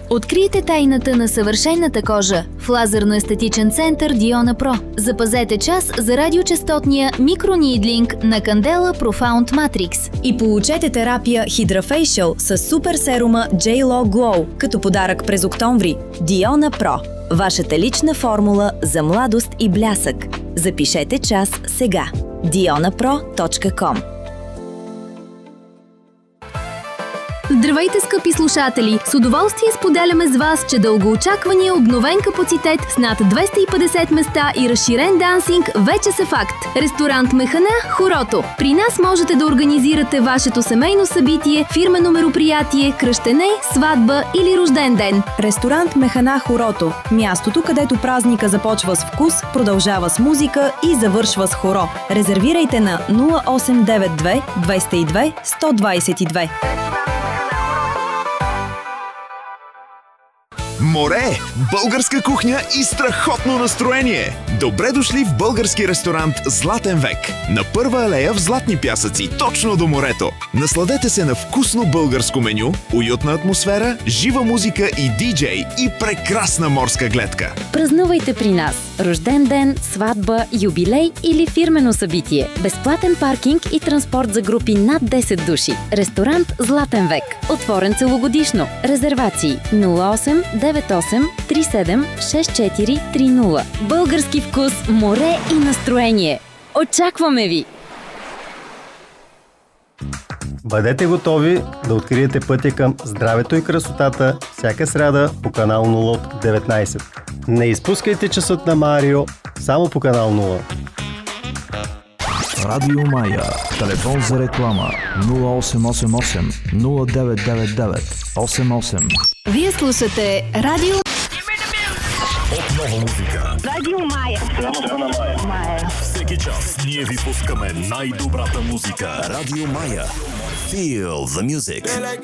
Открийте тайната на съвършената кожа в лазерно-естетичен център Диона Про. Запазете час за радиочестотния микронийдлинг на Candela Profound Matrix. И получете терапия HydraFacial с супер серума J-Lo Glow като подарък през октомври. Диона Про. Вашата лична формула за младост и блясък. Запишете час сега. dionapro.com. Здравейте, скъпи слушатели! С удоволствие споделяме с вас, че дългоочаквания обновен капацитет с над 250 места и разширен дансинг вече са факт. Ресторант Механа Хорото. При нас можете да организирате вашето семейно събитие, фирмено мероприятие, кръщене, сватба или рожден ден. Ресторант Механа Хорото. Мястото, където празника започва с вкус, продължава с музика и завършва с хоро. Резервирайте на 0892 202 122. Море, българска кухня и страхотно настроение! Добре дошли в български ресторант Златен век. На Първа алея в Златни пясъци, точно до морето. Насладете се на вкусно българско меню, уютна атмосфера, жива музика и диджей и прекрасна морска гледка. Празнувайте при нас. Рожден ден, сватба, юбилей или фирмено събитие. Безплатен паркинг и транспорт за групи над 10 души. Ресторант Златен век. Отворен целогодишно. Резервации 08 98 37 6430. Български вкус, море и настроение. Очакваме ви! Бъдете готови да откриете пътя към здравето и красотата всяка сряда по канал 0 от 19. Не изпускайте часът на Марио само по канал 0. Радио Мая. Телефон за реклама 0888 0999 88. Вие слушате Радио Отново музика. Радио Мая. Всеки час ние ви пускаме най-добрата музика. Радио Мая. Feel the music.